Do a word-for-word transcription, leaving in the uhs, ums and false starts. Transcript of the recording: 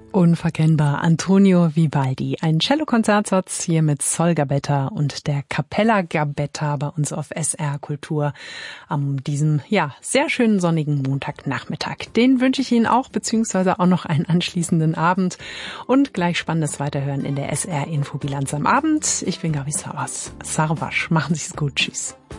Unverkennbar Antonio Vivaldi. Ein Cello-Konzertsatz hier mit Sol Gabetta und der Capella Gabetta bei uns auf S R Kultur am diesem, ja, sehr schönen sonnigen Montagnachmittag. Den wünsche ich Ihnen auch, beziehungsweise auch noch einen anschließenden Abend und gleich spannendes Weiterhören in der S R Infobilanz am Abend. Ich bin Gabi Sarvas. Sarvasch. Machen Sie es gut. Tschüss.